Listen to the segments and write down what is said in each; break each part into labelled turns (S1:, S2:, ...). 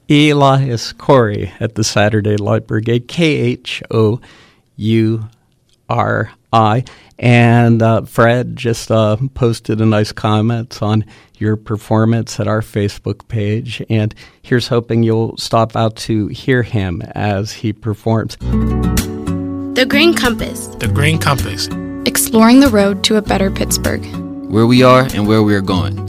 S1: Elias Corey at the Saturday Light Brigade, KHOURI. And Fred just posted a nice comment on your performance at our Facebook page. And here's hoping you'll stop out to hear him as he performs.
S2: The Green Compass.
S3: The Green Compass.
S4: Exploring the road to a better Pittsburgh.
S5: Where we are and where we are going.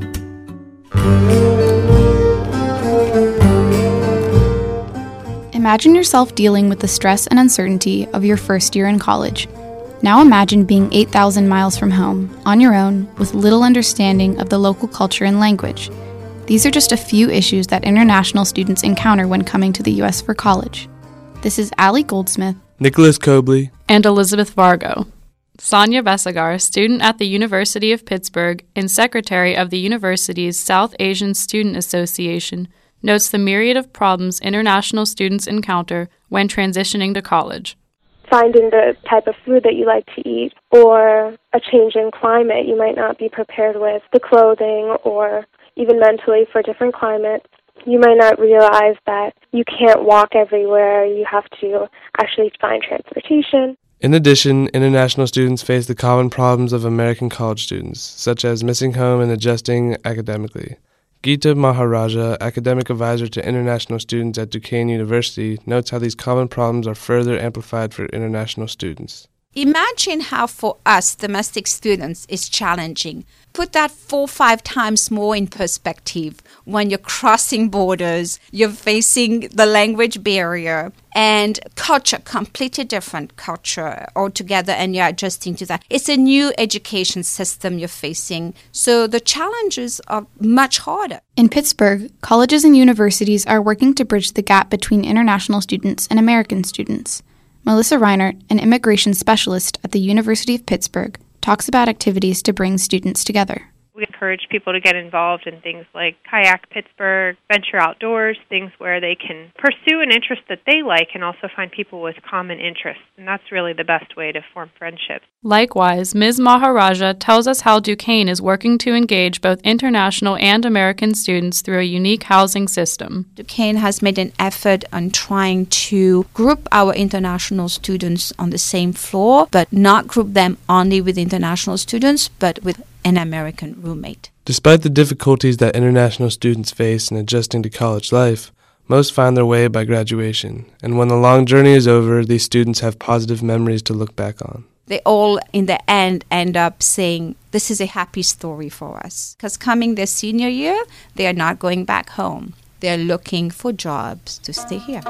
S4: Imagine yourself dealing with the stress and uncertainty of your first year in college. Now imagine being 8,000 miles from home, on your own, with little understanding of the local culture and language. These are just a few issues that international students encounter when coming to the U.S. for college. This is Allie Goldsmith,
S6: Nicholas Cobley,
S7: and Elizabeth Vargo. Sonia Besagar, student at the University of Pittsburgh and secretary of the university's South Asian Student Association, notes the myriad of problems international students encounter when transitioning to college.
S8: Finding the type of food that you like to eat, or a change in climate you might not be prepared with, the clothing, or even mentally for different climates. You might not realize that you can't walk everywhere. You have to actually find transportation.
S6: In addition, international students face the common problems of American college students, such as missing home and adjusting academically. Geeta Maharaja, academic advisor to international students at Duquesne University, notes how these common problems are further amplified for international students.
S9: Imagine how for us domestic students it's challenging. Put that 4 or 5 times more in perspective when you're crossing borders, you're facing the language barrier and culture, completely different culture altogether, and you're adjusting to that. It's a new education system you're facing, so the challenges are much harder.
S4: In Pittsburgh, colleges and universities are working to bridge the gap between international students and American students. Melissa Reinert, an immigration specialist at the University of Pittsburgh, talks about activities to bring students together.
S10: We encourage people to get involved in things like Kayak Pittsburgh, Venture Outdoors, things where they can pursue an interest that they like and also find people with common interests. And that's really the best way to form friendships.
S7: Likewise, Ms. Maharaja tells us how Duquesne is working to engage both international and American students through a unique housing system.
S9: Duquesne has made an effort on trying to group our international students on the same floor, but not group them only with international students, but with an American roommate.
S6: Despite the difficulties that international students face in adjusting to college life, most find their way by graduation, and when the long journey is over, these students have positive memories to look back on.
S9: They all, in the end up saying, this is a happy story for us. Because coming their senior year, they are not going back home. They are looking for jobs to stay here.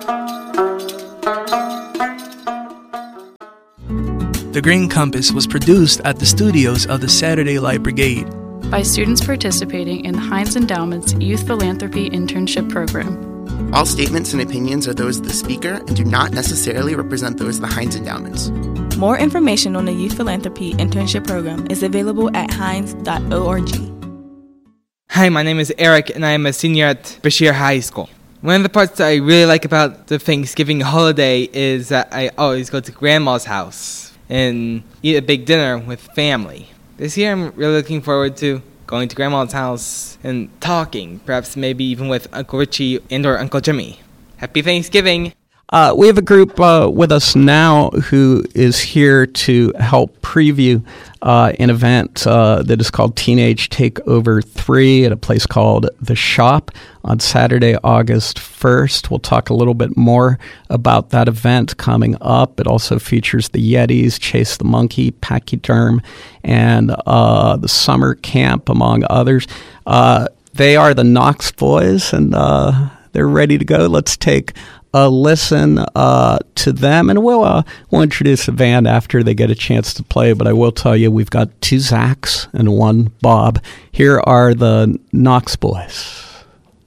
S3: The Green Compass was produced at the studios of the Saturday Light Brigade
S7: by students participating in the Heinz Endowment's Youth Philanthropy Internship Program.
S11: All statements and opinions are those of the speaker and do not necessarily represent those of the Heinz Endowments.
S12: More information on the Youth Philanthropy Internship Program is available at heinz.org.
S13: Hi, my name is Eric, and I am a senior at Bashir High School. One of the parts that I really like about the Thanksgiving holiday is that I always go to Grandma's house and eat a big dinner with family. This year I'm really looking forward to going to Grandma's house and talking, perhaps maybe even with Uncle Richie and or Uncle Jimmy. Happy Thanksgiving!
S1: We have a group with us now who is here to help preview an event that is called Teenage Takeover 3 at a place called The Shop on Saturday, August 1st. We'll talk a little bit more about that event coming up. It also features the Yetis, Chase the Monkey, Pachyderm, and the summer camp, among others. They are the Knox Boys, and they're ready to go. Let's take a listen to them, and we'll introduce the band after they get a chance to play, but I will tell you we've got 2 Zachs and 1 Bob. Here are the Knox Boys.